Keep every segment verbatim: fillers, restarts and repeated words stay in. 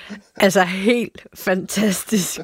Altså helt fantastisk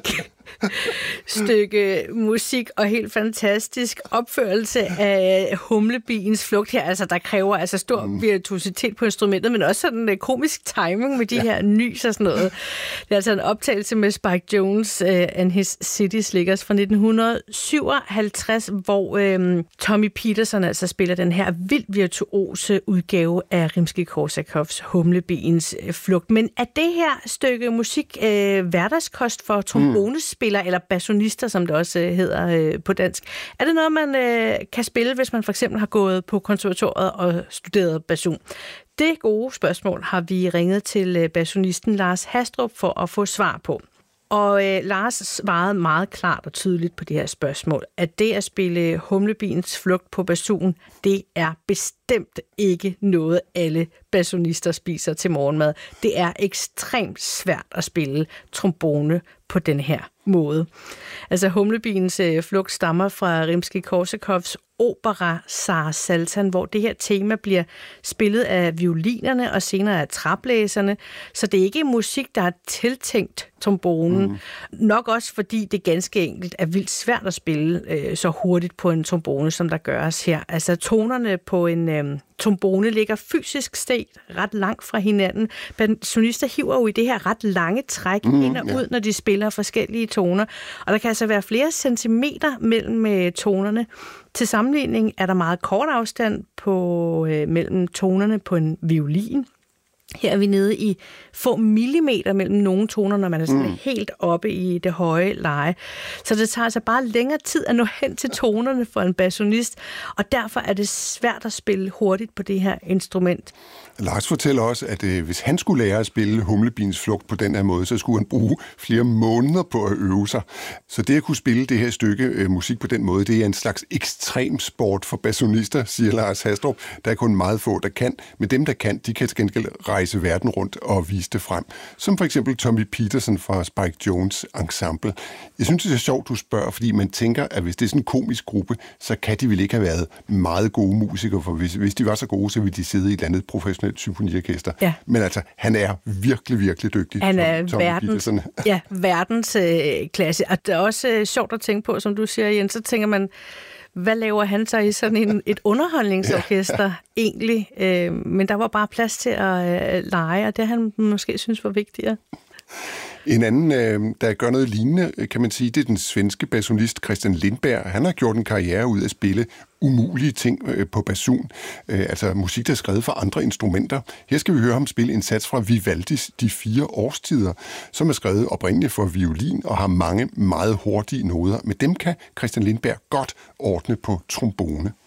stykke musik og helt fantastisk opførelse af humlebiens flugt her. Altså, der kræver altså stor mm. virtuositet på instrumentet, men også sådan en komisk timing med de ja. her nys og sådan noget. Det er altså en optagelse med Spike Jones uh, and His City Slickers fra nitten syvoghalvtreds, hvor uh, Tommy Peterson altså spiller den her vildt virtuose udgave af Rimskij-Korsakovs humlebiens uh, flugt. Men er det her stykke musik uh, hverdagskost for trombonespillere mm. eller bassonister, som det også hedder øh, på dansk? Er det noget, man øh, kan spille, hvis man for eksempel har gået på konservatoriet og studeret basson? Det gode spørgsmål har vi ringet til øh, bassonisten Lars Hastrup for at få svar på. Og øh, Lars svarede meget klart og tydeligt på det her spørgsmål, at det at spille humlebiens flugt på basson, det er bestemt ikke noget, alle bassonister spiser til morgenmad. Det er ekstremt svært at spille trombone på den her måde. Altså humlebiens øh, flugt stammer fra Rimskij-Korsakovs opera Zar Saltan, hvor det her tema bliver spillet af violinerne og senere af traplæserne, så det er ikke musik, der er tiltænkt trombonen. Mm. Nok også fordi det ganske enkelt er vildt svært at spille øh, så hurtigt på en trombone, som der gøres her. Altså tonerne på en øh, trombone ligger fysisk set ret langt fra hinanden. Bassonister hiver jo i det her ret lange træk mm, ind og ud, ja. når de spiller forskellige toner. Og der kan altså være flere centimeter mellem øh, tonerne. Til sammenligning er der meget kort afstand på, øh, mellem tonerne på en violin. Her er vi nede i få millimeter mellem nogle toner, når man er sådan mm. helt oppe i det høje leje. Så det tager altså bare længere tid at nå hen til tonerne for en bassonist, og derfor er det svært at spille hurtigt på det her instrument. Lars fortæller også, at øh, hvis han skulle lære at spille humlebiens flugt på den her måde, så skulle han bruge flere måneder på at øve sig. Så det at kunne spille det her stykke øh, musik på den måde, det er en slags ekstrem sport for bassonister, siger Lars Hastrup. Der er kun meget få, der kan, men dem, der kan, de kan til gengæld rejse verden rundt og vise det frem. Som for eksempel Tommy Peterson fra Spike Jones Ensemble. Jeg synes, det er sjovt, du spørger, fordi man tænker, at hvis det er sådan en komisk gruppe, så kan de vel ikke have været meget gode musikere, for hvis, hvis de var så gode, så ville de sidde i et andet professionelt symfoniorkester. Ja. Men altså, han er virkelig, virkelig dygtig. Han er verdens, ja, verdens øh, klasse. Og det er også øh, sjovt at tænke på, som du siger, Jens, så tænker man, hvad laver han så i sådan en, et underholdningsorkester ja, ja. egentlig? Øh, men der var bare plads til at øh, lege, og det han måske synes var vigtigere. En anden, der gør noget lignende, kan man sige, det er den svenske bassonist Christian Lindberg. Han har gjort en karriere ud af at spille umulige ting på basson, altså musik, der er skrevet for andre instrumenter. Her skal vi høre ham spille en sats fra Vivaldis De Fire Årstider, som er skrevet oprindeligt for violin og har mange meget hurtige noder. Men dem kan Christian Lindberg godt ordne på trombone.